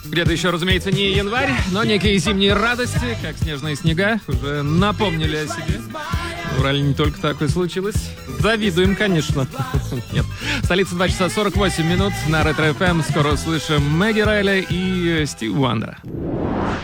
Где-то еще, разумеется, не январь, но некие зимние радости, как снежные снега, уже напомнили о себе. В Урале не только такое случилось. Завидуем, конечно. Нет. Столица 2 часа 48 минут на Ретро ФМ. Скоро услышим Мэгги Райли и Стив Уандера.